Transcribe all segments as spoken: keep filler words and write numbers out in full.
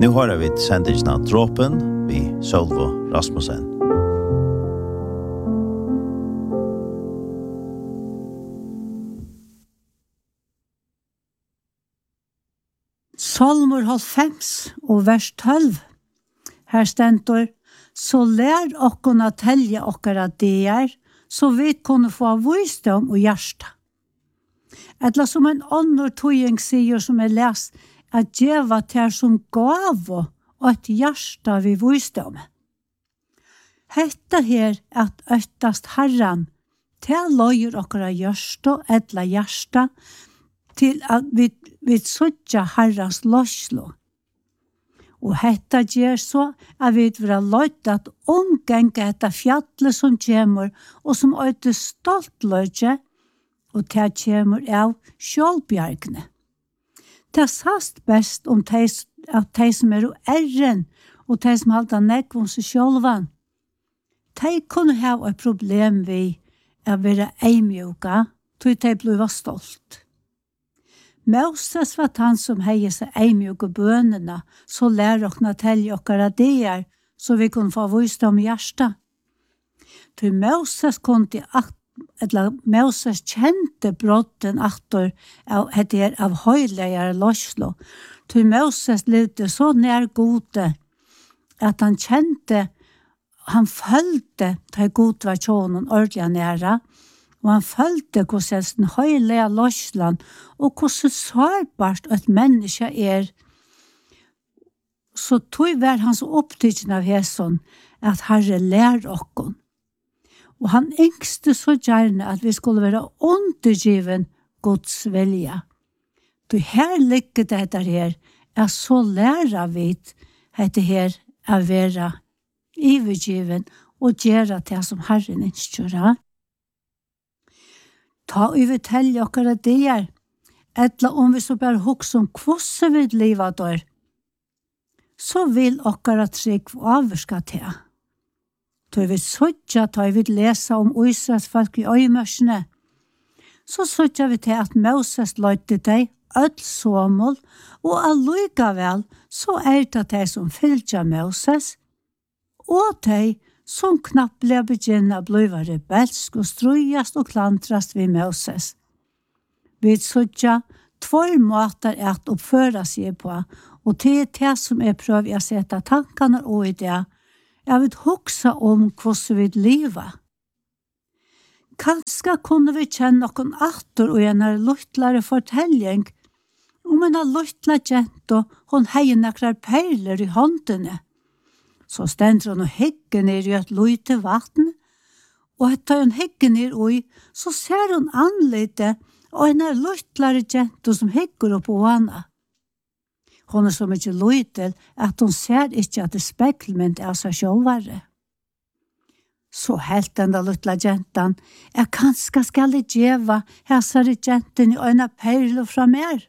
Nu har vi sendingen av Dråpen vi Sølvo Rasmussen. Salmer halvfems og vers tolv. Her stendur: så lær okkona telja okkara deir, så vi kunne få visdom og hjärsta. Etla som en annor tøying sier som er lest, at djeva ter som gav og et hjärsta vi visdom. Hetta her at øttast herran, til løyer okkara hjärsta, etla hjärsta, til at vi, vi suttja herrans løslo. Og hetta gjør så at vi vil ha løyt at omgenge etta fjallet som kommer, og som øyte stolt løytje, og det kommer av sjålbjergene. Det sast best om de, at de som er æren, og de som halda nekvån seg sjålvan. De kunne ha et problem ved å være eimjuka, til de ble stolt. Moses var han som heier seg eimjuka bønene, så lær okna telje okkara deir, så vi kunne få visdom i hjärsta. Til Moses kunne akt Eller Moses kjente brotten aktor av, etter av høylegare løslo. Til Moses levde så nær gode at han kjente, han følte til god var tjånen ordentlig nære, og han følte hvordan den høylige løsland og hvordan sårbart et menneske er. Så tog var han så opptidsen av hæsson at Herre lær okkon. Og han engste så gjerne at vi skulle være undergiven Guds vilja. Du her ligger dette her, er så lærer vi dette her å være ivergiven og gjøre det som Herren innskjører. Ta og vi telle okkara det er, etla om vi så bare hukse om hvordan vi livet der, så vil okkara trygg avvarska til. Då vi sødja, då vi lesa om Israels folk i øymørsene, så sødja vi til at Moses løyte deg, ødel såmål, og allikevel så er det de som fylgja Moses, og de som knapt ble begynne å bli rebelsk og strøyast og klantrast ved Moses. Vi sødja, tvær måter er at oppføre seg på, og det er det som er prøv å sette tankene og i det, jeg vil hukse om hvordan vi lever. Kanskje kunne vi kjenne noen atter og en luttlare fortelling om en luttla jente hun heier nekrar perler i håndene. Så stender hun og hegger ned i et lute vatten, og etter hun hegger ned i, så ser hun anlite og en luttlare jente som hegger opp på henne. Hon er så mykje løytel at hon ser ikkje at det speklement av seg sjålvare. Så helt den da luttla gentan, jeg kanskje skal djeva hæsare gentan i øyna perlo fra mer.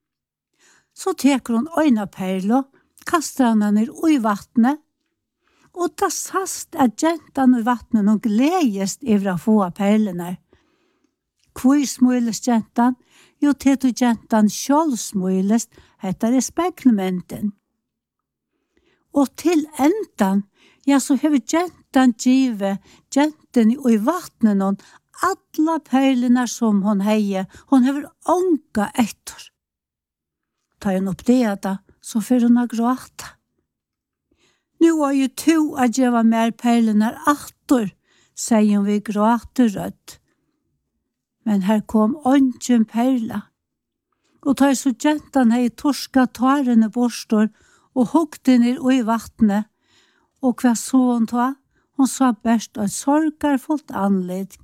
Så teker hon øyna perlo, kastar han ned i vattnet, og da sast at gentan i vattnet og gledest ivra få perlene. Hvor smules gentan? Jo, til du gentan sjål smules, heter det speklementen. Og til endan, ja, så har vi gentan givet gentan i vattnet noen alla perlene som hon heier, hon har ånka etter. Ta hun opp det da, så får hun ha gråta. Nu er jo to at jeg var mer perlene etter, sier hun vi gråter rødt. Men her kom ånden perla. Og tar så gentan hei torska tarene borstor og hukte ned i vattnet. Og hva så hun ta? Hun sa best og et sorgarfullt anled.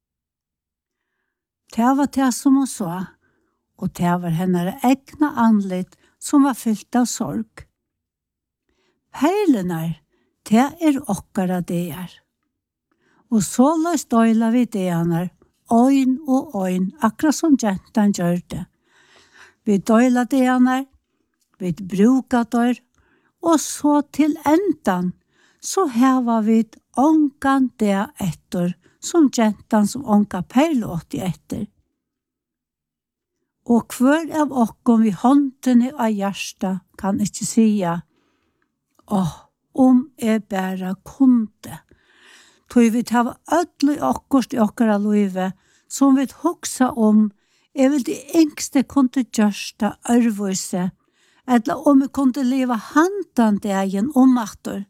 Det var det som hun sa, og det var henne egna anled som var fyllt av sorg. Perlenar, det er okkara det er. Og så løs døyla vi det er, øyn og øyn, akkurat som gentan gjør det. Vi døyla det er, vi bruker det, og så til endan, så heva vi ångan det etter, som gentan som ånga perlåt i etter. Og hver av okkom vi håndene av hjärsta kan ikke sia, Åh, om jeg bare kunde. Tog vi ta ødelig akkurat i okkara livet, som vi hoksa om, jeg vil det engste kunne gjørsta ørvøse, eller om vi kunne leva handan dagen om atter.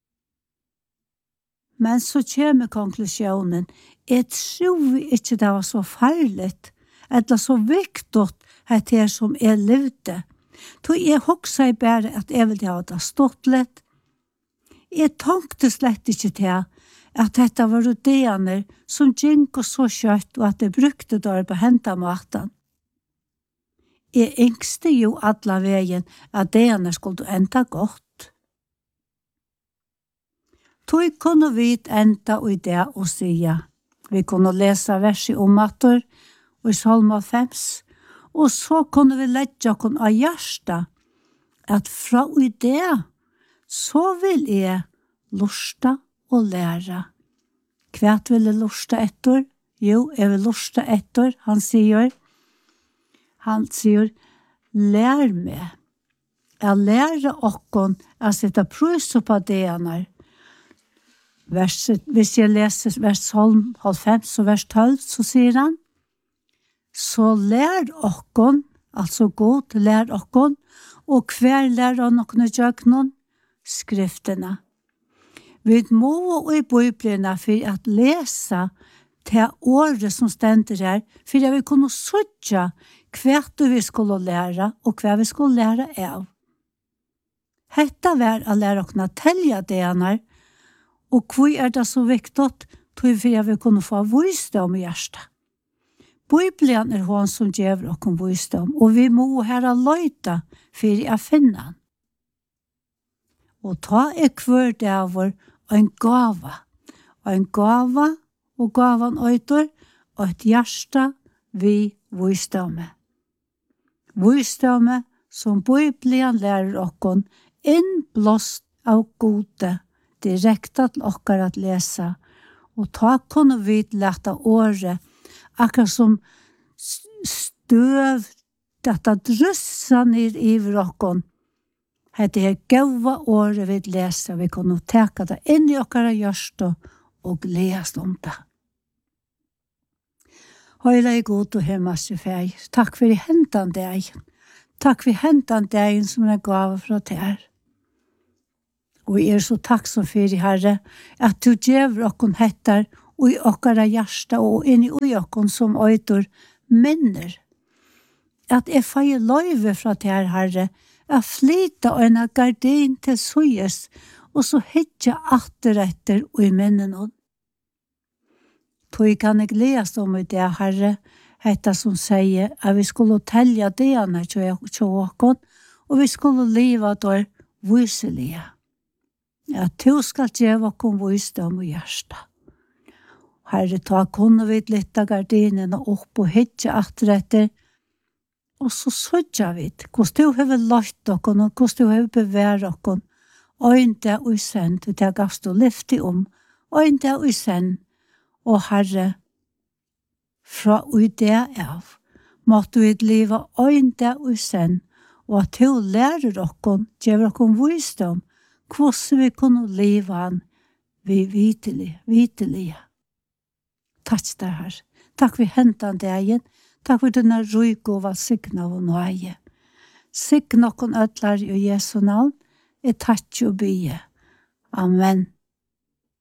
Men så kommer konklusjonen, jeg tror ikke det var så farligt, eller så viktig at det som jeg levde. Så jeg hoksa bare at jeg ville ha det stått litt. Jeg tenkte slett ikke til at dette var rudener som gikk og så kjøtt, og at jeg brukte det på hentamaten. Jeg engste jo alle veien at det skulle enda godt. Tog kunne vi enda i det og sige. Vi kunne lese verset om atter, og i Salma fem, og så kunne vi lette oss av hjertet, at fra i det, så vil jeg lusta og lære. Hva vil jeg lusta etter? Jo, jeg vil lusta etter, han sier. Han sier, lær meg. Jeg lærer okkon å sette prøys på det han er. Vers, hvis jeg leser vers halvfems og vers tolv, så sier han, så lær okkon, altså god, lær okkon, og hver lær han okkon gjøknon, skriftene. Vi må og i bøyblene for at lese til året som stender her, for jeg vil kunne søtja hva vi skulle lære, og hva vi skulle lære av. Hetta var å lære okkon å telja det han er, og hvor er det så viktig, tror vi at vi kunne få visdom i hjertet. Bibelen er han som gjør oss visdom, og vi må her løyta for å finne han. Og ta er hver dag vår en gave, en gave, og gaven øyter, og et hjerte vi visdomme. Visdomme som Bibelen lærer oss innblåst av gode, direkte til okkar at lese, og ta kunne vi lete året, akkurat som støv, dette drøssa ned i vrokken, hette er gøyva året vi leser, vi kunne teka det inn i okkar hjørste og lese om det. Høyla i god og hemmas i feir, takk for hentan deg, takk for hentan deg som er gav fra ter. Og jeg er så takksom for, Herre, at du gjør okkon hettar og i okkara hjärsta og inn i okkon som øytor minner. At jeg feier løyve fra ter, Herre, at flyta og en gardin til sujes, og så hitja atteretter og i minnen hon. Tog kan jeg lese om i det, Herre, hetta som sier at vi skulle telja det ane til okkon, og vi skulle liva der viselige. At du skal gjøre okkon visdom og hjärsta. Herre, ta kunne vi litt av gardinene opp og hitja atteretter, og så sødja vi hvordan du har lagt okkon, og hvordan du har bevært okkon, øynte og send, vi tar gavst og lyfti om, øynte og send, og Herre, fra og det av, måtte vi leve øynte og send, og at du lærer okkon, gjør okkon visdom, hvordan vi kunne leve han, vi vitelig, vitelig. Takk deg, Herre. Takk for hentan deg, takk for denne ryk og valgsigna og nøye. Sign okkon ødlar i Jesu navn, jeg takk og bygge. Amen.